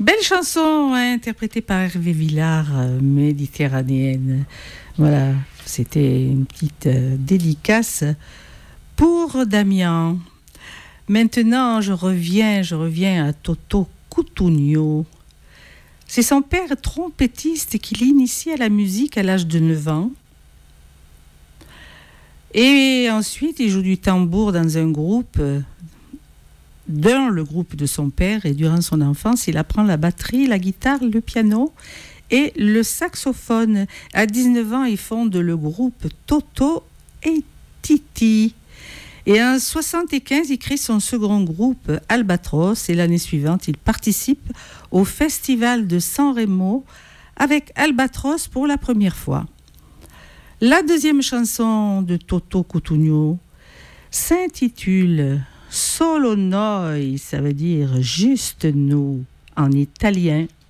Belle chanson hein, interprétée par Hervé Villard, méditerranéenne. Voilà, c'était une petite dédicace pour Damien. Maintenant, je reviens à Toto Cutugno. C'est son père trompettiste qui l'initie à la musique à l'âge de 9 ans. Et ensuite, il joue du tambour dans un groupe, dans le groupe de son père. Et durant son enfance, il apprend la batterie, la guitare, le piano et le saxophone. À 19 ans, il fonde le groupe Toto et Titi. Et en 1975, il crée son second groupe, Albatros. Et l'année suivante, il participe au festival de San Remo avec Albatros pour la première fois. La deuxième chanson de Toto Cutugno s'intitule Solo Noi, ça veut dire juste nous en italien.